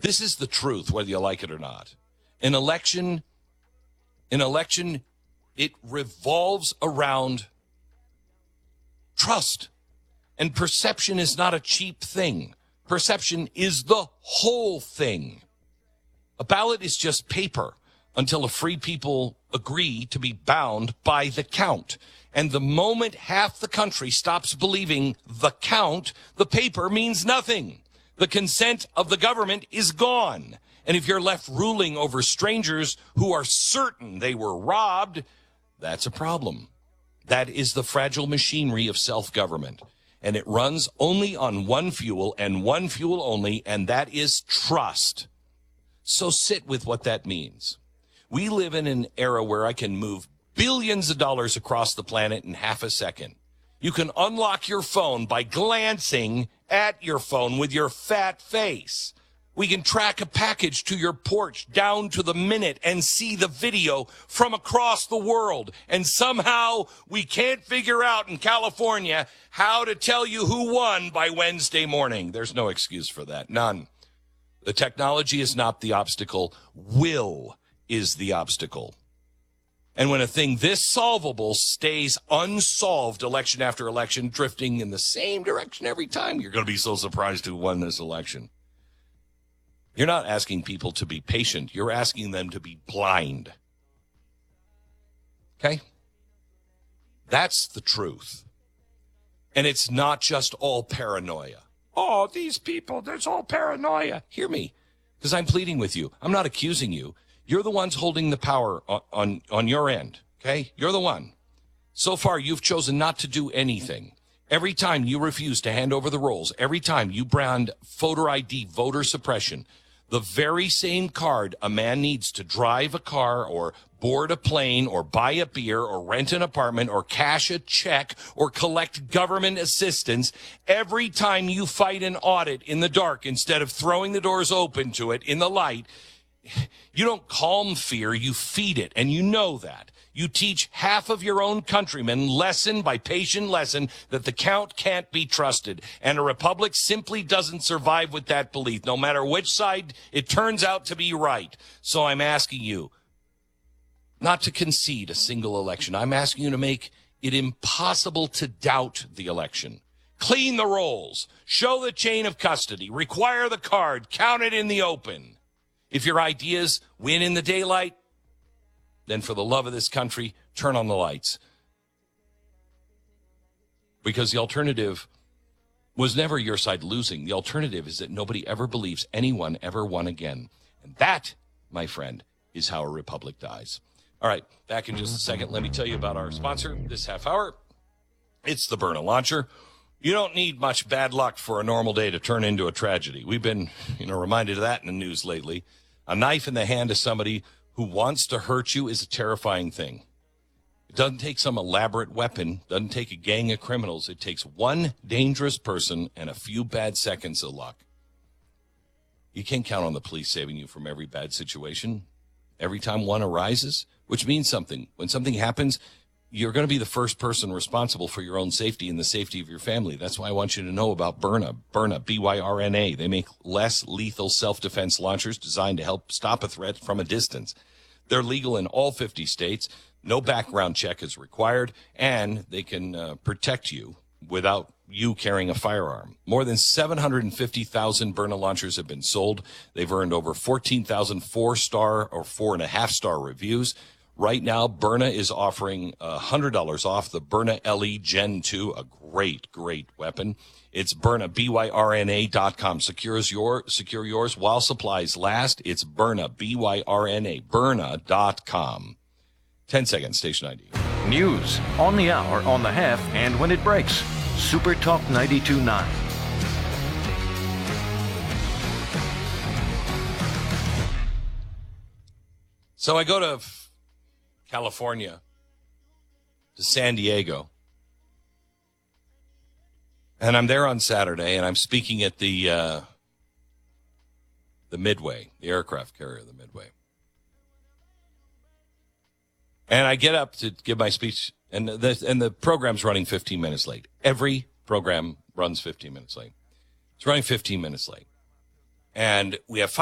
This is the truth, whether you like it or not. An election, it revolves around trust. And perception is not a cheap thing. Perception is the whole thing. A ballot is just paper until a free people agree to be bound by the count. And the moment half the country stops believing the count, the paper means nothing. The consent of the government is gone. And if you're left ruling over strangers who are certain they were robbed, that's a problem. That is the fragile machinery of self-government. And it runs only on one fuel and one fuel only, and that is trust. So sit with what that means. We live in an era where I can move billions of dollars across the planet in half a second. You can unlock your phone by glancing at your phone with your fat face. We can track a package to your porch down to the minute and see the video from across the world. And somehow we can't figure out in California how to tell you who won by Wednesday morning. There's no excuse for that. None. The technology is not the obstacle. Will is the obstacle. And when a thing this solvable stays unsolved election after election, drifting in the same direction every time, you're going to be so surprised who won this election. You're not asking people to be patient. You're asking them to be blind. Okay? That's the truth. And it's not just all paranoia. Oh, these people, there's all paranoia. Hear me, because I'm pleading with you. I'm not accusing you. You're the ones holding the power on your end, okay? You're the one. So far, you've chosen not to do anything. Every time you refuse to hand over the rolls, every time you brand voter ID, voter suppression, the very same card a man needs to drive a car or board a plane or buy a beer or rent an apartment or cash a check or collect government assistance, every time you fight an audit in the dark instead of throwing the doors open to it in the light, you don't calm fear, you feed it, and you know that. You teach half of your own countrymen lesson by patient lesson that the count can't be trusted, and a republic simply doesn't survive with that belief, no matter which side it turns out to be right. So I'm asking you not to concede a single election. I'm asking you to make it impossible to doubt the election. Clean the rolls, show the chain of custody, require the card, count it in the open. If your ideas win in the daylight, then for the love of this country, turn on the lights. Because the alternative was never your side losing. The alternative is that nobody ever believes anyone ever won again. And that, my friend, is how a republic dies. All right, back in just a second. Let me tell you about our sponsor this half hour. It's the Byrna Launcher. You don't need much bad luck for a normal day to turn into a tragedy. We've been, reminded of that in the news lately. A knife in the hand of somebody who wants to hurt you is a terrifying thing. It doesn't take some elaborate weapon, doesn't take a gang of criminals. It takes one dangerous person and a few bad seconds of luck. You can't count on the police saving you from every bad situation. Every time one arises, which means something. When something happens, you're going to be the first person responsible for your own safety and the safety of your family. That's why I want you to know about Byrna. Byrna, B-Y-R-N-A. They make less lethal self-defense launchers designed to help stop a threat from a distance. They're legal in all 50 states. No background check is required, and they can protect you without you carrying a firearm. More than 750,000 Byrna launchers have been sold. They've earned over 14,000 4-star or 4.5-star reviews. Right now, Byrna is offering $100 off the Byrna LE Gen 2, a great, great weapon. It's Byrna, BYRNA.com. Secure yours while supplies last. It's Byrna, BYRNA, Byrna.com. 10 seconds, station ID. News on the hour, on the half, and when it breaks. Super Talk 92.9. So I go to California, to San Diego, and I'm there on Saturday, and I'm speaking at the Midway, the aircraft carrier, the Midway. And I get up to give my speech, and the program's running 15 minutes late. Every program runs 15 minutes late. It's running 15 minutes late. And we have